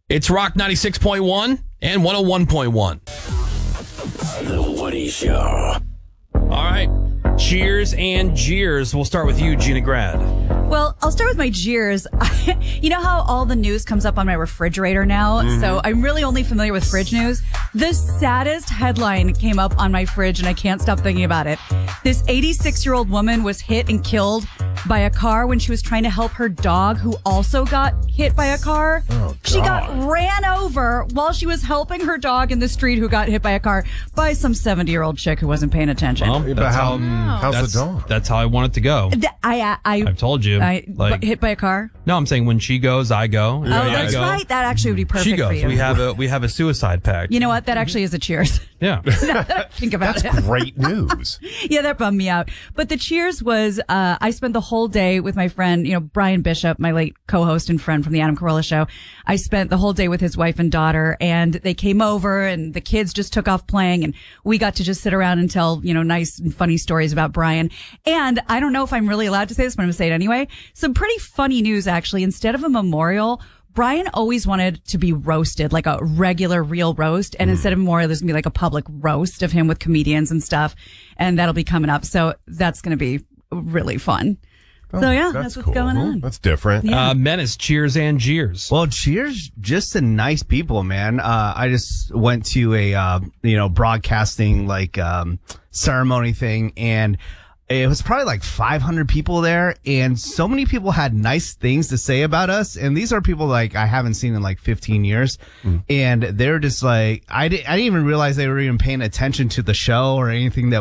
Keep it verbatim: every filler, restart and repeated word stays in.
It's Rock ninety-six point one and one oh one point one. The Woody Show. All right. Cheers and jeers. We'll start with you, Gina Grad. Well, I'll start with my jeers. You know how all the news comes up on my refrigerator now? Mm-hmm. So I'm really only familiar with fridge news. The saddest headline came up on my fridge, and I can't stop thinking about it. This eighty-six-year-old woman was hit and killed by a car when she was trying to help her dog, who also got hit by a car. Oh, she got ran over while she was helping her dog in the street, who got hit by a car by some seventy-year-old chick who wasn't paying attention. Well, But how, how- how's That's, the dog? that's how I want it to go. Th- I, I, I, I've told you. I like, hit by a car. no, I'm saying when she goes, I go. Oh, I that's go. right. That actually would be perfect She goes. for you. We have a we have a suicide pact. You know what? That actually is a cheers. Yeah. Now that I think about That's it. great news. Yeah, that bummed me out. But the cheers was, uh, I spent the whole day with my friend, you know, Brian Bishop, my late co-host and friend from the Adam Carolla Show. I spent the whole day with his wife and daughter, and they came over and the kids just took off playing, and we got to just sit around and tell, you know, nice and funny stories about Brian. And I don't know if I'm really allowed to say this, but I'm going to say it anyway. Some pretty funny news, actually. Instead of a memorial, Brian always wanted to be roasted, like a regular real roast. And mm. instead of memorial, there's going to be like a public roast of him with comedians and stuff. And that'll be coming up. So that's going to be really fun. Oh, so yeah, that's, that's what's cool. going on. That's different. Yeah. Uh, Menace, cheers and jeers. Well, cheers just to nice people, man. Uh, I just went to a, uh, you know, broadcasting like, um, ceremony thing, and it was probably like five hundred people there, and so many people had nice things to say about us. And these are people like I haven't seen in like fifteen years. Mm. And they're just like, I, di- I didn't even realize they were even paying attention to the show or anything that